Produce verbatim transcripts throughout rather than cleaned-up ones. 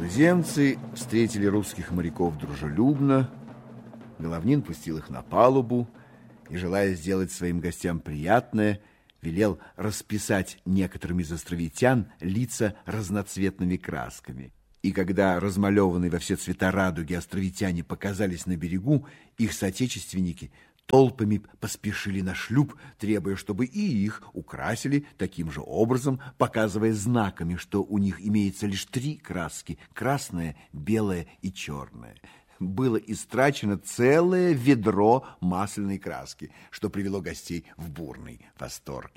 Туземцы встретили русских моряков дружелюбно. Головнин пустил их на палубу и, желая сделать своим гостям приятное, велел расписать некоторым из островитян лица разноцветными красками. И когда размалеванные во все цвета радуги островитяне показались на берегу, их соотечественники толпами поспешили на шлюп, требуя, чтобы и их украсили таким же образом, показывая знаками, что у них имеется лишь три краски – красная, белая и черная. Было истрачено целое ведро масляной краски, что привело гостей в бурный восторг.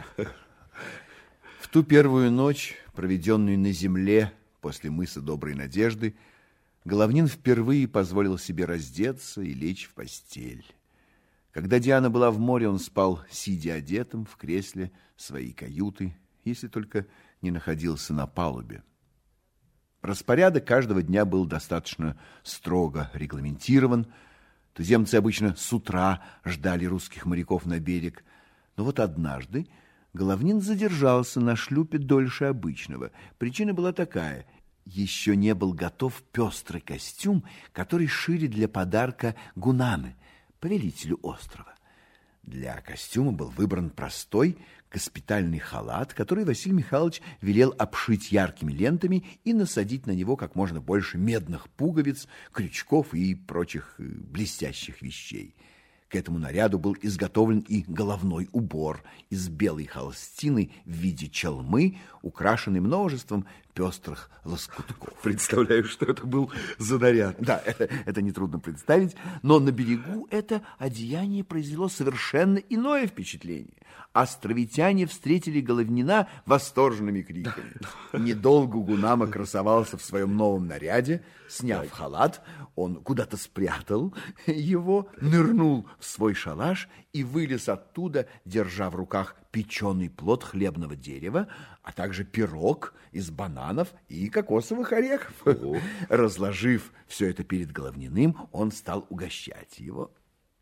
В ту первую ночь, проведенную на земле после мыса Доброй Надежды, Головнин впервые позволил себе раздеться и лечь в постель. Когда Диана была в море, он спал, сидя одетым в кресле своей каюты, если только не находился на палубе. Распорядок каждого дня был достаточно строго регламентирован. Туземцы обычно с утра ждали русских моряков на берег. Но вот однажды Головнин задержался на шлюпе дольше обычного. Причина была такая: еще не был готов пестрый костюм, который шили для подарка Гунаме, повелителю острова. Для костюма был выбран простой госпитальный халат, который Василий Михайлович велел обшить яркими лентами и насадить на него как можно больше медных пуговиц, крючков и прочих блестящих вещей. К этому наряду был изготовлен и головной убор из белой холстины в виде чалмы, украшенный множеством пестрых лоскутков. Представляю, что это был за наряд. Да, это, это нетрудно представить, но на берегу это одеяние произвело совершенно иное впечатление. Островитяне встретили Головнина восторженными криками. Недолго Гунама красовался в своем новом наряде. Сняв халат, он куда-то спрятал его, нырнул в свой шалаш и вылез оттуда, держа в руках печеный плод хлебного дерева, а также пирог из бананов и кокосовых орехов. О. Разложив все это перед Головниным, он стал угощать его.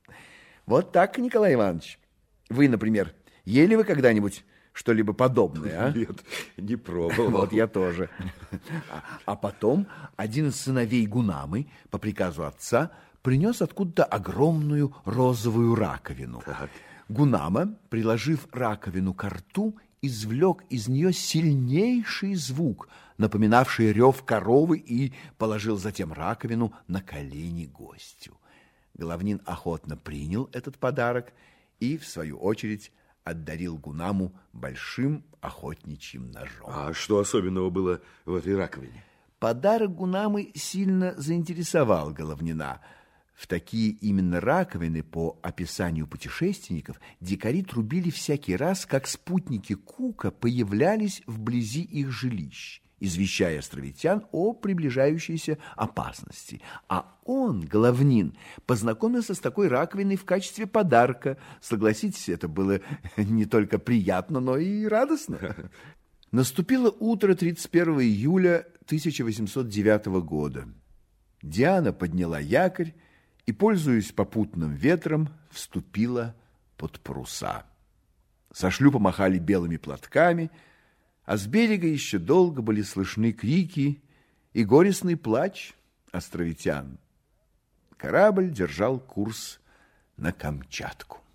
Вот так, Николай Иванович. Вы, например, ели вы когда-нибудь что-либо подобное, а? Нет, не пробовал. Вот я тоже. А потом один из сыновей Гунамы по приказу отца принес откуда-то огромную розовую раковину. Так. Гунама, приложив раковину ко рту, извлек из нее сильнейший звук, напоминавший рев коровы, и положил затем раковину на колени гостю. Головнин охотно принял этот подарок и, в свою очередь, отдарил Гунаму большим охотничьим ножом. А что особенного было в этой раковине? Подарок Гунамы сильно заинтересовал Головнина. В такие именно раковины, по описанию путешественников, дикари трубили всякий раз, как спутники Кука появлялись вблизи их жилищ, извещая островитян о приближающейся опасности. А он, Головнин, познакомился с такой раковиной в качестве подарка. Согласитесь, это было не только приятно, но и радостно. Наступило утро тридцать первого июля тысяча восемьсот девятого года. Диана подняла якорь и, пользуясь попутным ветром, вступила под паруса. Со шлюпа махали белыми платками, а с берега еще долго были слышны крики и горестный плач островитян. Корабль держал курс на Камчатку.